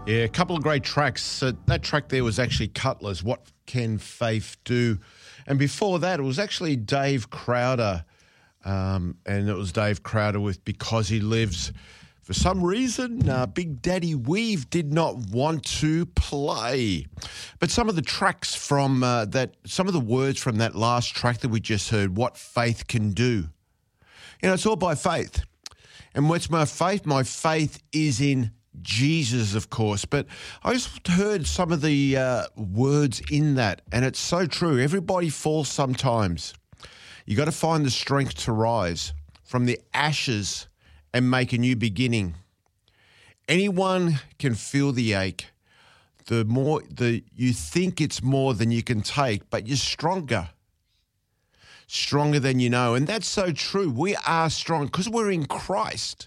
Yeah, a couple of great tracks. That track there was actually Cutler's What Can Faith Do? And before that, it was actually Dave Crowder. And it was Dave Crowder with Because He Lives. For some reason, Big Daddy Weave did not want to play. But some of the tracks from some of the words from that last track that we just heard, What Faith Can Do. You know, it's all by faith. And what's my faith? My faith is in Jesus, of course. But I just heard some of the words in that, and it's so true. Everybody falls sometimes. You got to find the strength to rise from the ashes and make a new beginning. Anyone can feel the ache. You think it's more than you can take, but you're stronger than you know. And that's so true. We are strong because we're in Christ.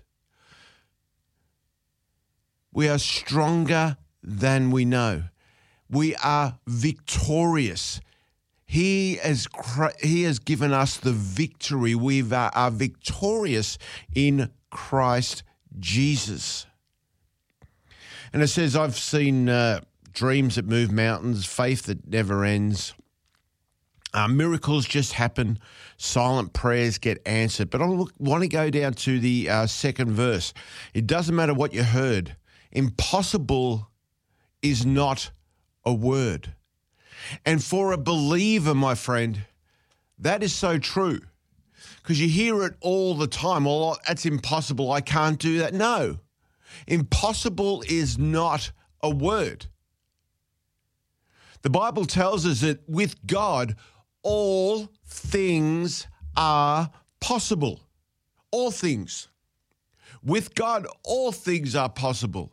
We are stronger than we know. We are victorious. He has given us the victory. We are victorious in Christ Jesus. And it says, I've seen dreams that move mountains, faith that never ends. Miracles just happen. Silent prayers get answered. But I want to go down to the second verse. It doesn't matter what you heard. Impossible is not a word. And for a believer, my friend, that is so true. Because you hear it all the time. Well, that's impossible. I can't do that. No. Impossible is not a word. The Bible tells us that with God, all things are possible. All things. With God, all things are possible.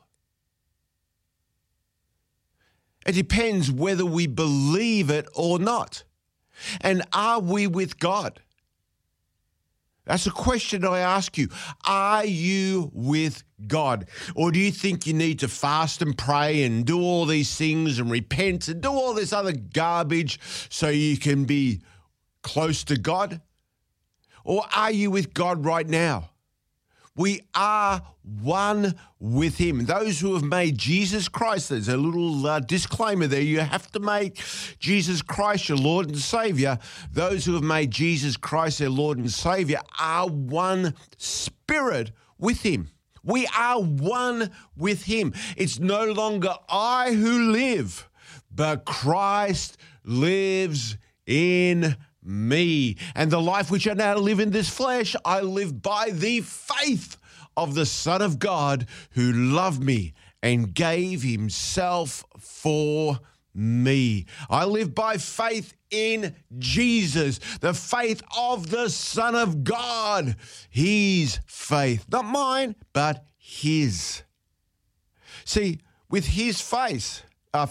It depends whether we believe it or not. And are we with God? That's a question I ask you. Are you with God? Or do you think you need to fast and pray and do all these things and repent and do all this other garbage so you can be close to God? Or are you with God right now? We are one with him. Those who have made Jesus Christ, there's a little disclaimer there. You have to make Jesus Christ your Lord and Savior. Those who have made Jesus Christ their Lord and Savior are one spirit with him. We are one with him. It's no longer I who live, but Christ lives in me. And the life which I now live in this flesh, I live by the faith of the Son of God who loved me and gave himself for me. I live by faith in Jesus, the faith of the Son of God. His faith, not mine, but his. See, with his faith,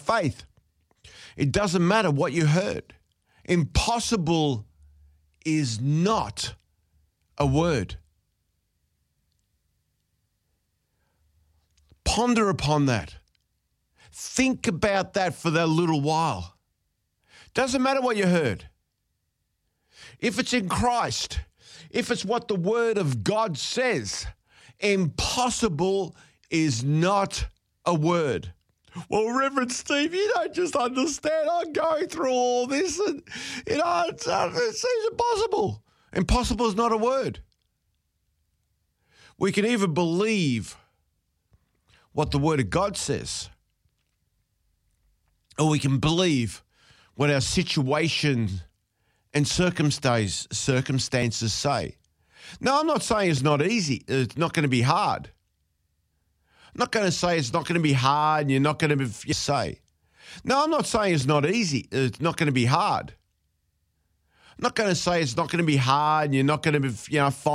it doesn't matter what you heard. Impossible is not a word. Ponder upon that. Think about that for that little while. Doesn't matter what you heard. If it's in Christ, if it's what the Word of God says, impossible is not a word. Well, Reverend Steve, you don't just understand. I'm going through all this and, it seems impossible. Impossible is not a word. We can either believe what the Word of God says, or we can believe what our situation and circumstances say. No, I'm not saying it's not easy. It's not going to be hard. I'm not going to say it's not going to be hard and you're not going to say. No, I'm not saying it's not easy. It's not going to be hard. I'm not going to say it's not going to be hard and you're not going to find